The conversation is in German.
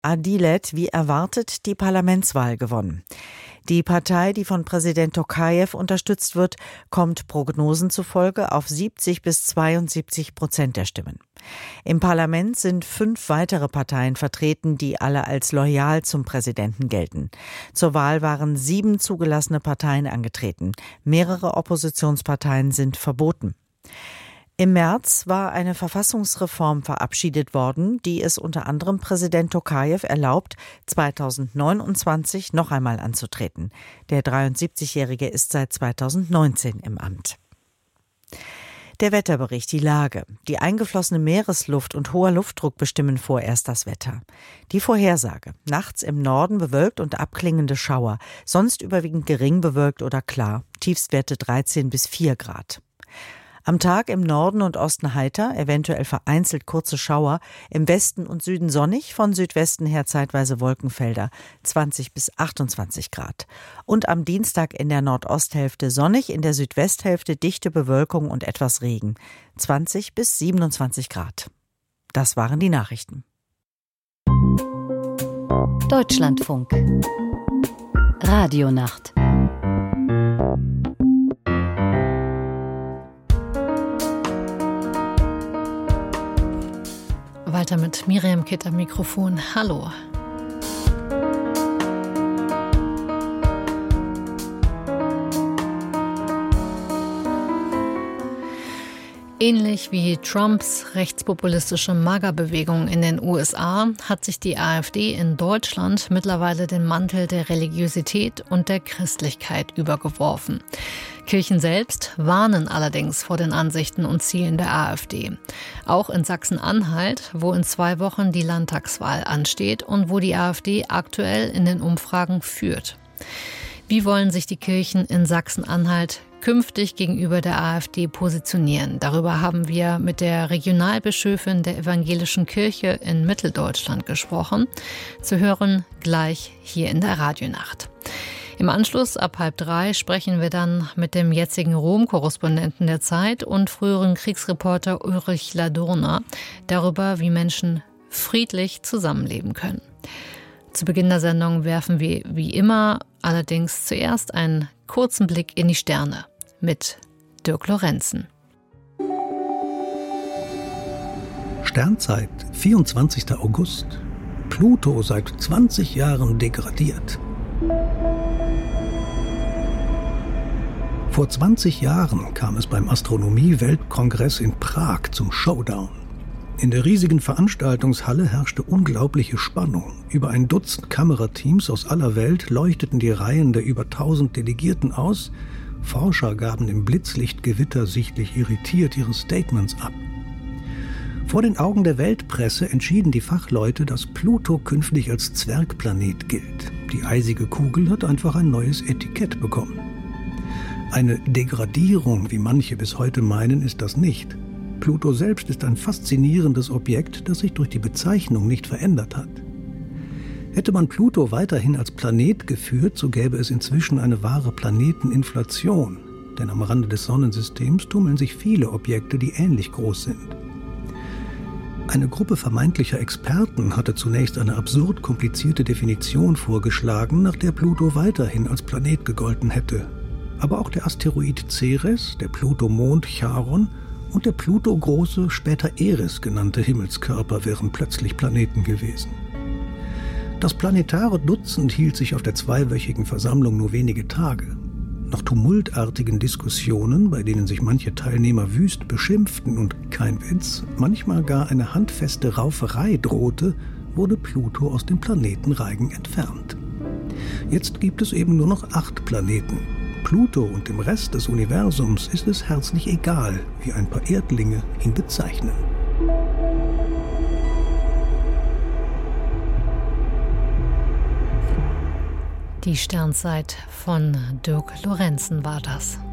Adilet wie erwartet die Parlamentswahl gewonnen. Die Partei, die von Präsident Tokajew unterstützt wird, kommt Prognosen zufolge auf 70-72% der Stimmen. Im Parlament sind 5 weitere Parteien vertreten, die alle als loyal zum Präsidenten gelten. Zur Wahl waren 7 zugelassene Parteien angetreten. Mehrere Oppositionsparteien sind verboten. Im März war eine Verfassungsreform verabschiedet worden, die es unter anderem Präsident Tokajew erlaubt, 2029 noch einmal anzutreten. Der 73-Jährige ist seit 2019 im Amt. Der Wetterbericht, die Lage. Die eingeflossene Meeresluft und hoher Luftdruck bestimmen vorerst das Wetter. Die Vorhersage. Nachts im Norden bewölkt und abklingende Schauer, sonst überwiegend gering bewölkt oder klar. Tiefstwerte 13 bis 4 Grad. Am Tag im Norden und Osten heiter, eventuell vereinzelt kurze Schauer, im Westen und Süden sonnig, von Südwesten her zeitweise Wolkenfelder, 20 bis 28 Grad. Und am Dienstag in der Nordosthälfte sonnig, in der Südwesthälfte dichte Bewölkung und etwas Regen, 20 bis 27 Grad. Das waren die Nachrichten. Deutschlandfunk. Radionacht. Weiter mit Miriam Kitt am Mikrofon. Hallo. Ähnlich wie Trumps rechtspopulistische MAGA-Bewegung in den USA hat sich die AfD in Deutschland mittlerweile den Mantel der Religiosität und der Christlichkeit übergeworfen. Kirchen selbst warnen allerdings vor den Ansichten und Zielen der AfD. Auch in Sachsen-Anhalt, wo in 2 Wochen die Landtagswahl ansteht und wo die AfD aktuell in den Umfragen führt. Wie wollen sich die Kirchen in Sachsen-Anhalt künftig gegenüber der AfD positionieren? Darüber haben wir mit der Regionalbischöfin der Evangelischen Kirche in Mitteldeutschland gesprochen. Zu hören gleich hier in der Radionacht. Im Anschluss ab 2:30 sprechen wir dann mit dem jetzigen Rom-Korrespondenten der Zeit und früheren Kriegsreporter Ulrich Ladurner darüber, wie Menschen friedlich zusammenleben können. Zu Beginn der Sendung werfen wir wie immer allerdings zuerst einen kurzen Blick in die Sterne mit Dirk Lorenzen. Sternzeit, 24. August. Pluto seit 20 Jahren degradiert. Vor 20 Jahren kam es beim Astronomie-Weltkongress in Prag zum Showdown. In der riesigen Veranstaltungshalle herrschte unglaubliche Spannung. Über ein Dutzend Kamerateams aus aller Welt leuchteten die Reihen der über 1000 Delegierten aus. Forscher gaben im Blitzlichtgewitter sichtlich irritiert ihre Statements ab. Vor den Augen der Weltpresse entschieden die Fachleute, dass Pluto künftig als Zwergplanet gilt. Die eisige Kugel hat einfach ein neues Etikett bekommen. Eine Degradierung, wie manche bis heute meinen, ist das nicht. Pluto selbst ist ein faszinierendes Objekt, das sich durch die Bezeichnung nicht verändert hat. Hätte man Pluto weiterhin als Planet geführt, so gäbe es inzwischen eine wahre Planeteninflation. Denn am Rande des Sonnensystems tummeln sich viele Objekte, die ähnlich groß sind. Eine Gruppe vermeintlicher Experten hatte zunächst eine absurd komplizierte Definition vorgeschlagen, nach der Pluto weiterhin als Planet gegolten hätte. Aber auch der Asteroid Ceres, der Pluto-Mond Charon und der Pluto-große, später Eris genannte Himmelskörper wären plötzlich Planeten gewesen. Das planetare Dutzend hielt sich auf der 2-wöchigen Versammlung nur wenige Tage. Nach tumultartigen Diskussionen, bei denen sich manche Teilnehmer wüst beschimpften und, kein Witz, manchmal gar eine handfeste Rauferei drohte, wurde Pluto aus dem Planetenreigen entfernt. Jetzt gibt es eben nur noch 8 Planeten. Pluto und dem Rest des Universums ist es herzlich egal, wie ein paar Erdlinge ihn bezeichnen. Die Sternzeit von Dirk Lorenzen war das.